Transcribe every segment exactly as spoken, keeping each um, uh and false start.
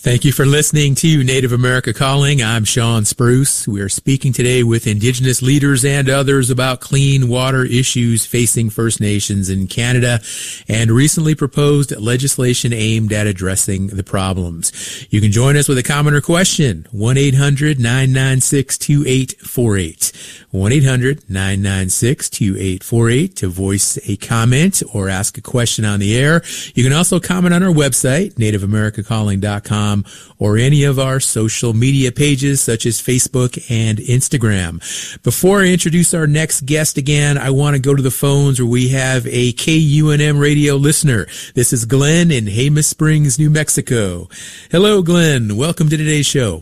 Thank you for listening to Native America Calling. I'm Sean Spruce. We are speaking today with Indigenous leaders and others about clean water issues facing First Nations in Canada and recently proposed legislation aimed at addressing the problems. You can join us with a comment or question. one eight hundred nine nine six two eight four eight. one eight hundred nine nine six two eight four eight to voice a comment or ask a question on the air. You can also comment on our website, native america calling dot com, or any of our social media pages such as Facebook and Instagram. Before I introduce our next guest again, I want to go to the phones where we have a K U N M radio listener. This is Glenn in Jemez Springs, New Mexico. Hello, Glenn. Welcome to today's show.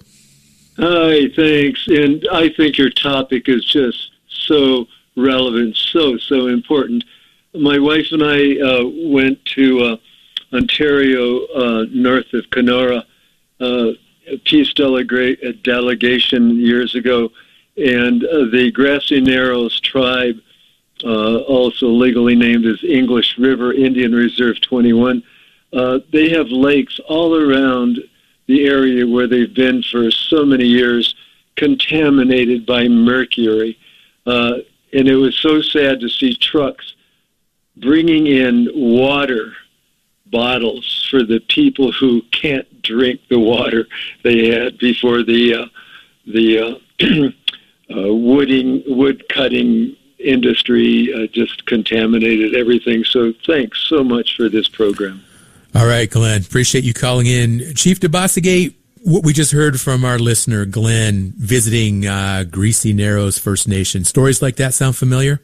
Hi, thanks. And I think your topic is just so relevant, so, so important. My wife and I uh, went to uh, Ontario, uh, north of Kenora, uh, a peace delega- delegation years ago, and uh, the Grassy Narrows tribe, uh, also legally named as English River Indian Reserve twenty-one, uh, they have lakes all around the area where they've been for so many years, contaminated by mercury. Uh, and it was so sad to see trucks bringing in water bottles for the people who can't drink the water they had before the uh, the uh, uh, wooding wood cutting industry uh, just contaminated everything. So thanks so much for this program. All right, Glenn, appreciate you calling in. Chief Dabasige, what we just heard from our listener, Glenn, visiting uh, Grassy Narrows First Nation. Stories like that sound familiar?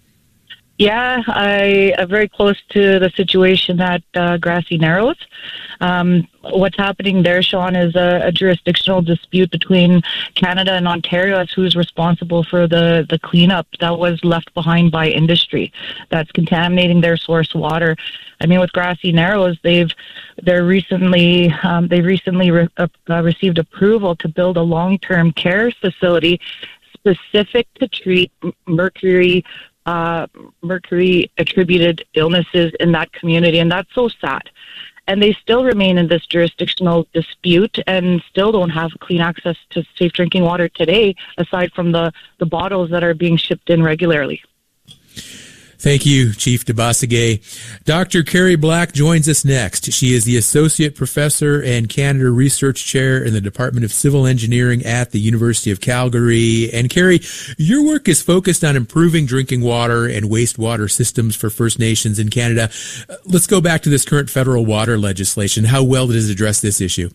Yeah, I am very close to the situation at uh, Grassy Narrows. Um, what's happening there, Sean, is a, a jurisdictional dispute between Canada and Ontario as who's responsible for the, the cleanup that was left behind by industry that's contaminating their source water. I mean, with Grassy Narrows, they've they're recently um, they recently re- uh, received approval to build a long-term care facility specific to treat mercury. Uh, mercury attributed illnesses in that community, and that's so sad. And they still remain in this jurisdictional dispute and still don't have clean access to safe drinking water today, aside from the, the bottles that are being shipped in regularly. Thank you, Chief Dabasige. Doctor Carrie Black joins us next. She is the Associate Professor and Canada Research Chair in the Department of Civil Engineering at the University of Calgary. And Carrie, your work is focused on improving drinking water and wastewater systems for First Nations in Canada. Let's go back to this current federal water legislation. How well does it address this issue?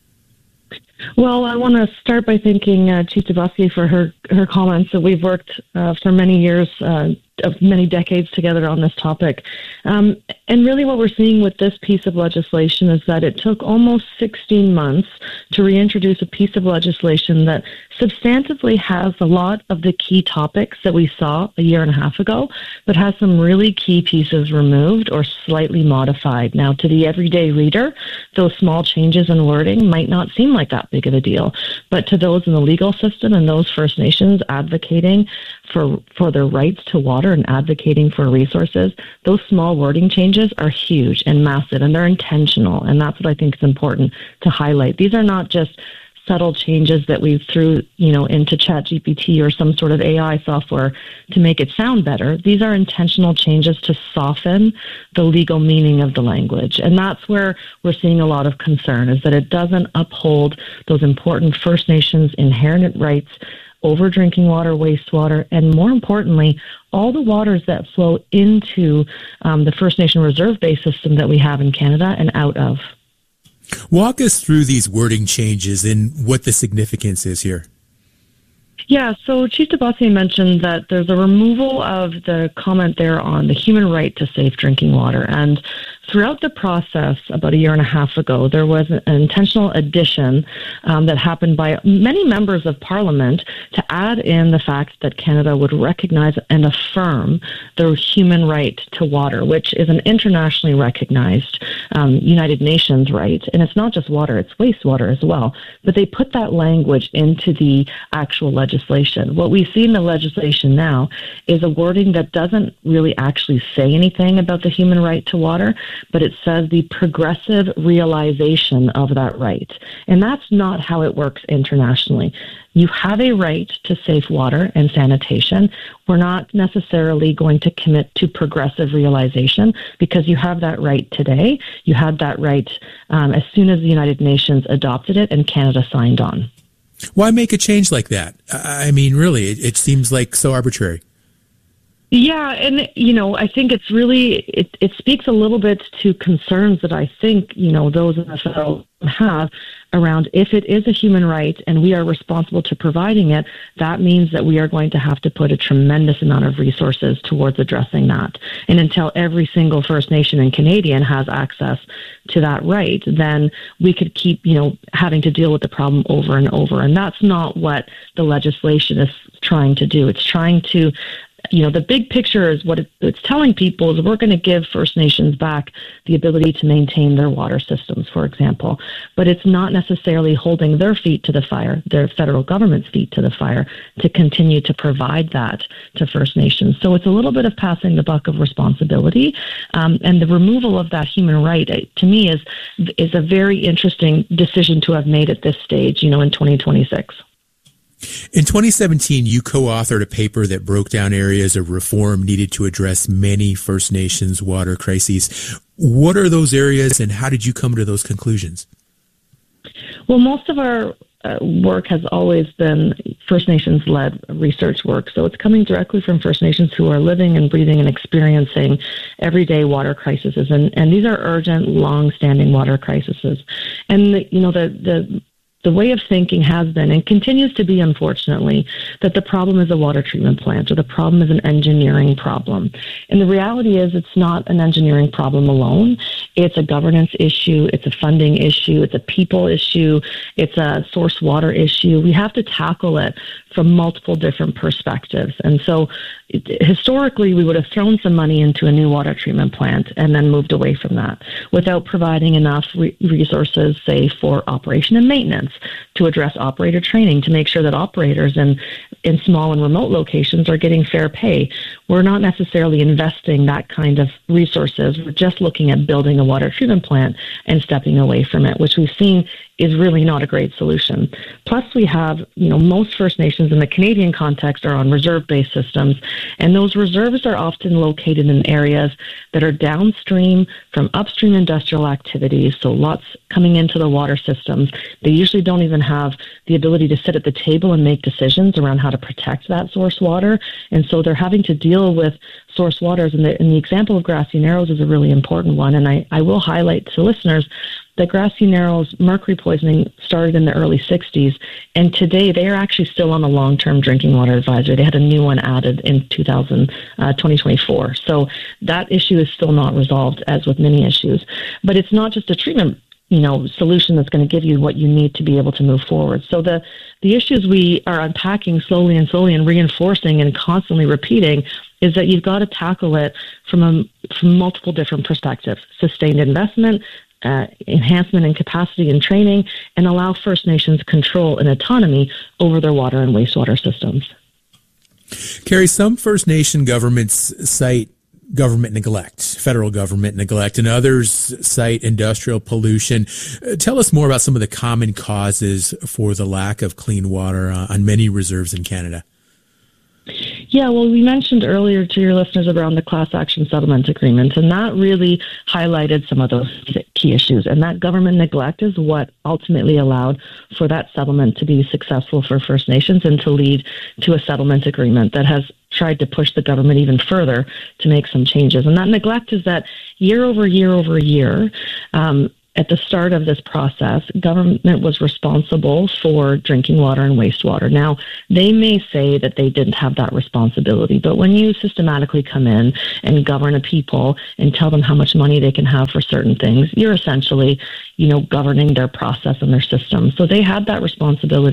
Well, I want to start by thanking uh, Chief Dabasige for her, her comments. That we've worked uh, for many years, uh, of many decades together on this topic. Um, and really what we're seeing with this piece of legislation is that it took almost sixteen months to reintroduce a piece of legislation that substantively has a lot of the key topics that we saw a year and a half ago, but has some really key pieces removed or slightly modified. Now, to the everyday reader, those small changes in wording might not seem like that big of a deal, but to those in the legal system and those First Nations advocating for, for their rights to water and advocating for resources, those small wording changes are huge and massive, and they're intentional, and that's what I think is important to highlight. These are not just subtle changes that we threw, you know, into ChatGPT or some sort of A I software to make it sound better. These are intentional changes to soften the legal meaning of the language. And that's where we're seeing a lot of concern, is that it doesn't uphold those important First Nations inherent rights over drinking water, wastewater, and more importantly, all the waters that flow into um, the First Nation reserve-based system that we have in Canada and out of. Walk us through these wording changes and what the significance is here. Yeah, so Chief Dabasige mentioned that there's a removal of the comment there on the human right to safe drinking water. And throughout the process, about a year and a half ago, there was an intentional addition um, that happened by many members of Parliament to add in the fact that Canada would recognize and affirm the human right to water, which is an internationally recognized um, United Nations right. And it's not just water, it's wastewater as well. But they put that language into the actual legislation legislation. What we see in the legislation now is a wording that doesn't really actually say anything about the human right to water, but it says the progressive realization of that right. And that's not how it works internationally. You have a right to safe water and sanitation. We're not necessarily going to commit to progressive realization because you have that right today. You had that right um, as soon as the United Nations adopted it and Canada signed on. Why make a change like that? I mean, really, it, it seems like so arbitrary. Yeah, and, you know, I think it's really, it, it speaks a little bit to concerns that I think, you know, those in the federal have around if it is a human right and we are responsible to providing it, that means that we are going to have to put a tremendous amount of resources towards addressing that. And until every single First Nation and Canadian has access to that right, then we could keep, you know, having to deal with the problem over and over. And that's not what the legislation is trying to do. It's trying to You know, the big picture is what it's telling people is we're going to give First Nations back the ability to maintain their water systems, for example. But it's not necessarily holding their feet to the fire, their federal government's feet to the fire, to continue to provide that to First Nations. So it's a little bit of passing the buck of responsibility. Um, and the removal of that human right, to me, is is a very interesting decision to have made at this stage, you know, in twenty twenty-six. In twenty seventeen, you co-authored a paper that broke down areas of reform needed to address many First Nations water crises. What are those areas, and how did you come to those conclusions? Well, most of our uh, work has always been First Nations-led research work. So it's coming directly from First Nations who are living and breathing and experiencing everyday water crises. And, and these are urgent, long-standing water crises. And, the, you know, the... the The way of thinking has been, and continues to be, unfortunately, that the problem is a water treatment plant or the problem is an engineering problem. And the reality is it's not an engineering problem alone. It's a governance issue. It's a funding issue. It's a people issue. It's a source water issue. We have to tackle it from multiple different perspectives. And so it, historically, we would have thrown some money into a new water treatment plant and then moved away from that without providing enough re- resources, say, for operation and maintenance, to address operator training, to make sure that operators in, in small and remote locations are getting fair pay. We're not necessarily investing that kind of resources. We're just looking at building a water treatment plant and stepping away from it, which we've seen is really not a great solution. Plus, we have, you know, most First Nations in the Canadian context are on reserve-based systems, and those reserves are often located in areas that are downstream from upstream industrial activities, so lots coming into the water systems. They usually don't even have the ability to sit at the table and make decisions around how to protect that source water, and so they're having to deal with source waters. And the, and the example of Grassy Narrows is a really important one, and I, I will highlight to listeners that Grassy Narrows mercury poisoning started in the early sixties, and today they are actually still on a long-term drinking water advisory. They had a new one added in two thousand, uh, twenty twenty-four. So that issue is still not resolved, as with many issues. But it's not just a treatment you know, solution that's going to give you what you need to be able to move forward. So the, the issues we are unpacking slowly and slowly and reinforcing and constantly repeating is that you've got to tackle it from a, from multiple different perspectives: sustained investment, Uh, enhancement in capacity and training, and allow First Nations control and autonomy over their water and wastewater systems. Carrie, some First Nation governments cite government neglect, federal government neglect, and others cite industrial pollution. Uh, tell us more about some of the common causes for the lack of clean water uh, on many reserves in Canada. Yeah, well, we mentioned earlier to your listeners around the class action settlement agreement, and that really highlighted some of those key issues. And that government neglect is what ultimately allowed for that settlement to be successful for First Nations and to lead to a settlement agreement that has tried to push the government even further to make some changes. And that neglect is that year over year over year, um, at the start of this process, government was responsible for drinking water and wastewater. Now, they may say that they didn't have that responsibility, but when you systematically come in and govern a people and tell them how much money they can have for certain things, you're essentially, you know, governing their process and their system. So they had that responsibility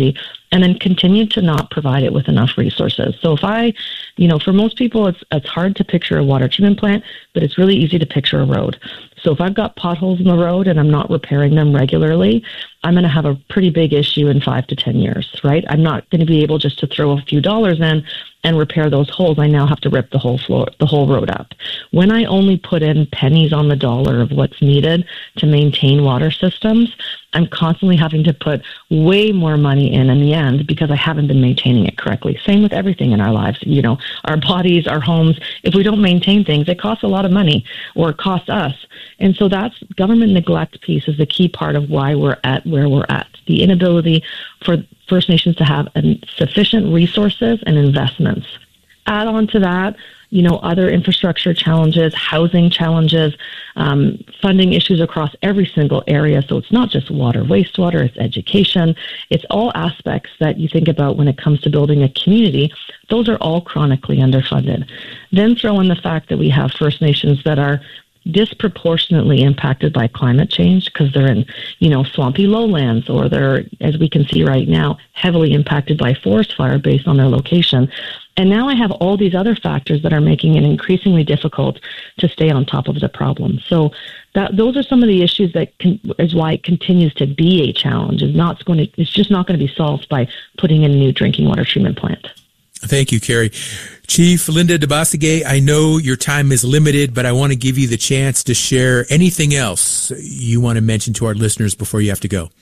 and then continue to not provide it with enough resources. So if I, you know, for most people, it's it's hard to picture a water treatment plant, but it's really easy to picture a road. So if I've got potholes in the road and I'm not repairing them regularly, I'm going to have a pretty big issue in five to ten years, right? I'm not going to be able just to throw a few dollars in and repair those holes. I now have to rip the whole floor, the whole road up. When I only put in pennies on the dollar of what's needed to maintain water systems, I'm constantly having to put way more money in in the end because I haven't been maintaining it correctly. Same with everything in our lives. You know, our bodies, our homes, if we don't maintain things, it costs a lot of money, or it costs us. And so that's government neglect piece is the key part of why we're at where we're at. The inability for First Nations to have sufficient resources and investments. Add on to that, you know, other infrastructure challenges, housing challenges, um, funding issues across every single area. So it's not just water, wastewater, it's education. It's all aspects that you think about when it comes to building a community. Those are all chronically underfunded. Then throw in the fact that we have First Nations that are disproportionately impacted by climate change because they're in, you know, swampy lowlands, or they're, as we can see right now, heavily impacted by forest fire based on their location. And now I have all these other factors that are making it increasingly difficult to stay on top of the problem. So that those are some of the issues that can, is why it continues to be a challenge. It's not going to, it's just not going to be solved by putting in a new drinking water treatment plant. Thank you, Carrie. Chief Linda DeBossigay, I know your time is limited, but I want to give you the chance to share anything else you want to mention to our listeners before you have to go.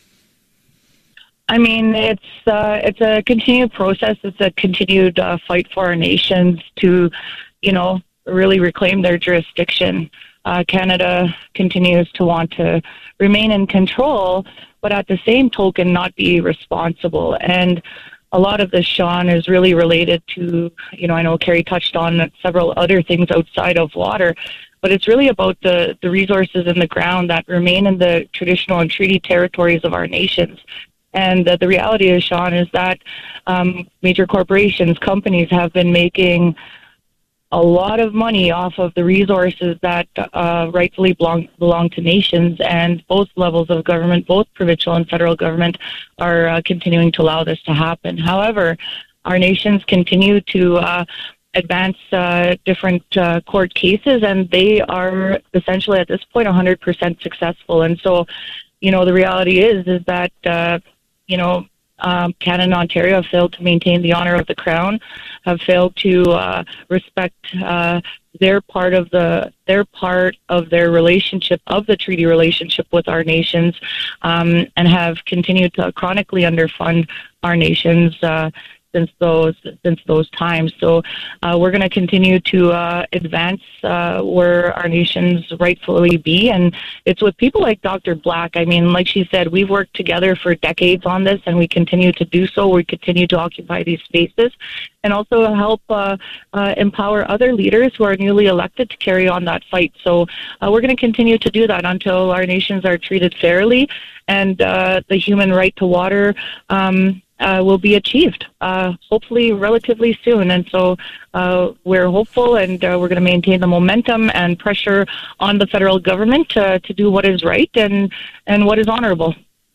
I mean, it's uh, it's a continued process. It's a continued uh, fight for our nations to, you know, really reclaim their jurisdiction. Uh, Canada continues to want to remain in control, but at the same token, not be responsible. And a lot of this, Sean, is really related to, you know, I know Carrie touched on several other things outside of water, but it's really about the, the resources in the ground that remain in the traditional and treaty territories of our nations. And uh, the reality is, Sean, is that um, major corporations, companies have been making a lot of money off of the resources that uh, rightfully belong, belong to nations, and both levels of government, both provincial and federal government, are uh, continuing to allow this to happen. However, our nations continue to uh, advance uh, different uh, court cases, and they are essentially at this point one hundred percent successful. And so, you know, the reality is, is that, uh, you know, Um, Canada and Ontario have failed to maintain the honor of the Crown, have failed to uh, respect uh, their part of the their part of their relationship, of the treaty relationship with our nations, um, and have continued to chronically underfund our nations uh, since those since those times. So uh, we're going to continue to uh, advance uh, where our nations rightfully be, and it's with people like Doctor Black. I mean, like she said, we've worked together for decades on this, and we continue to do so. We continue to occupy these spaces, and also help uh, uh, empower other leaders who are newly elected to carry on that fight. So uh, we're going to continue to do that until our nations are treated fairly, and uh, the human right to water Um, Uh, will be achieved, uh, hopefully relatively soon. And so uh, we're hopeful, and uh, we're going to maintain the momentum and pressure on the federal government uh, to do what is right and, and what is honorable.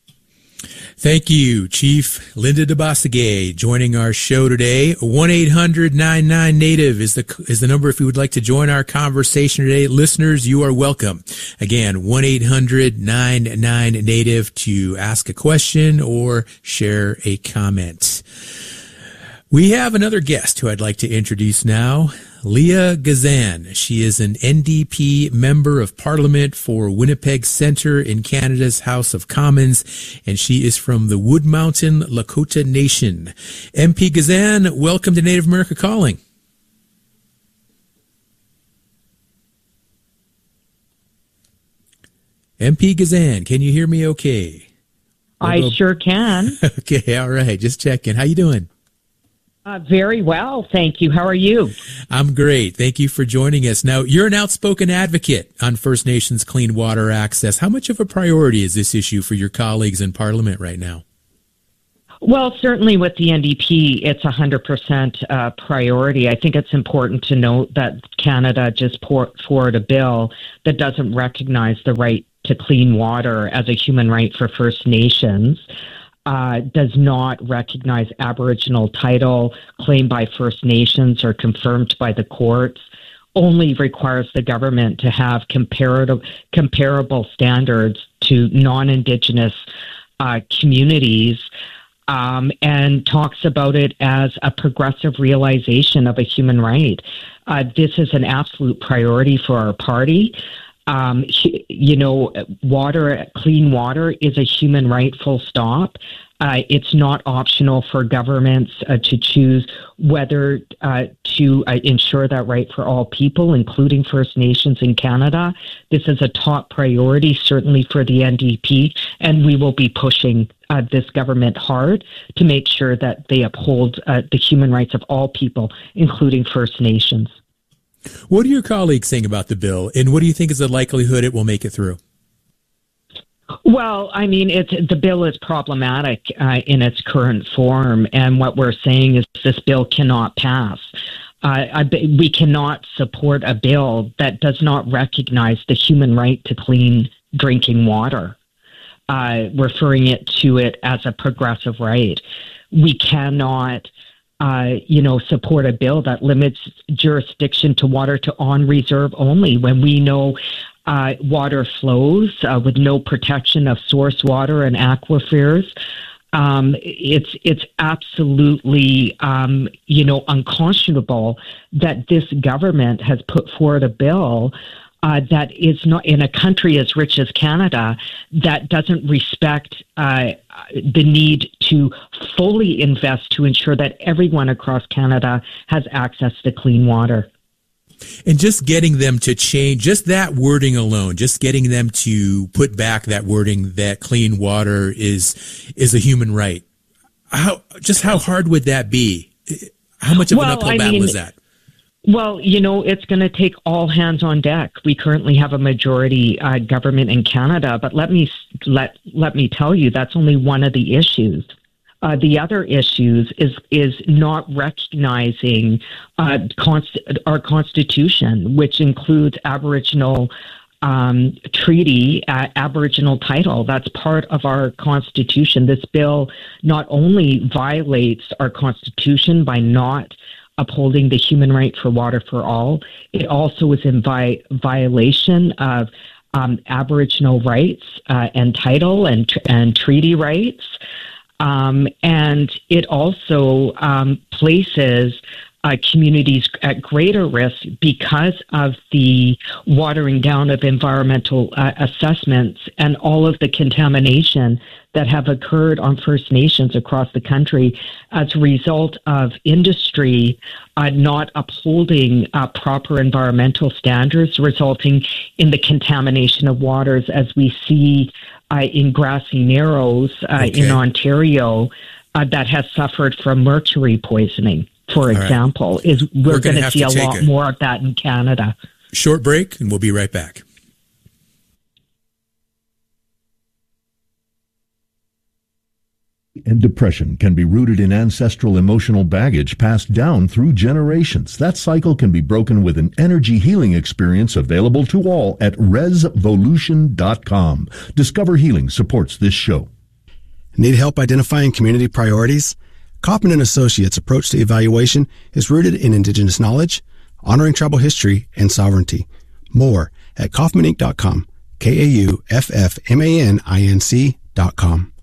Thank you, Chief Linda DeBossigay, joining our show today. one eight hundred nine nine native is the is the number if you would like to join our conversation today. Listeners, you are welcome. Again, one eight hundred nine nine native to ask a question or share a comment. We have another guest who I'd like to introduce now, Leah Gazan. She is an N D P Member of Parliament for Winnipeg Centre in Canada's House of Commons, and she is from the Wood Mountain Lakota Nation. M P Gazan, welcome to Native America Calling. M P Gazan, can you hear me okay? I we'll sure can. Okay, all right, just checking. How you doing? Uh, very well, thank you. How are you? I'm great. Thank you for joining us. Now, you're an outspoken advocate on First Nations clean water access. How much of a priority is this issue for your colleagues in Parliament right now? Well, certainly with the N D P, it's one hundred percent uh, priority. I think it's important to note that Canada just put forward a bill that doesn't recognize the right to clean water as a human right for First Nations. uh, does not recognize Aboriginal title claimed by First Nations or confirmed by the courts, only requires the government to have comparative, comparable standards to non-Indigenous uh, communities, um, and talks about it as a progressive realization of a human right. Uh, this is an absolute priority for our party. Um, you know, water, clean water is a human right, full stop. Uh, it's not optional for governments uh, to choose whether uh, to uh, ensure that right for all people, including First Nations in Canada. This is a top priority, certainly for the N D P, and we will be pushing uh, this government hard to make sure that they uphold uh, the human rights of all people, including First Nations. What are your colleagues saying about the bill, and what do you think is the likelihood it will make it through? Well, I mean, it's, the bill is problematic uh, in its current form, and what we're saying is this bill cannot pass. Uh, I, we cannot support a bill that does not recognize the human right to clean drinking water, uh, referring it to it as a progressive right. We cannot Uh, you know, support a bill that limits jurisdiction to water to on reserve only, when we know uh, water flows uh, with no protection of source water and aquifers. Um, it's it's absolutely, um, you know, unconscionable that this government has put forward a bill Uh, that is not, in a country as rich as Canada, that doesn't respect uh, the need to fully invest to ensure that everyone across Canada has access to clean water. And just getting them to change, just that wording alone, just getting them to put back that wording that clean water is is a human right. How just how hard would that be? How much of well, an uphill I battle mean, is that? Well, you know, it's going to take all hands on deck. We currently have a majority uh, government in Canada, but let me let let me tell you, that's only one of the issues. Uh, the other issues is is not recognizing uh, const- our Constitution, which includes Aboriginal um, treaty, uh, Aboriginal title. That's part of our Constitution. This bill not only violates our Constitution by not upholding the human right for water for all, it also is in vi- violation of um, Aboriginal rights uh, and title and and treaty rights. Um, and it also um, places uh, communities at greater risk because of the watering down of environmental uh, assessments and all of the contamination that have occurred on First Nations across the country as a result of industry uh, not upholding uh, proper environmental standards, resulting in the contamination of waters as we see uh, in Grassy Narrows uh, okay. in Ontario uh, that has suffered from mercury poisoning, for All example. Right. Is We're, we're going to see a lot a more of that in Canada. Short break, and we'll be right back. And depression can be rooted in ancestral emotional baggage passed down through generations. That cycle can be broken with an energy healing experience available to all at resvolution dot com. Discover Healing supports this show. Need help identifying community priorities? Kaufman and Associates' approach to evaluation is rooted in Indigenous knowledge, honoring tribal history, and sovereignty. More at kaufman inc dot com, K A U F F M A N I N C dot com.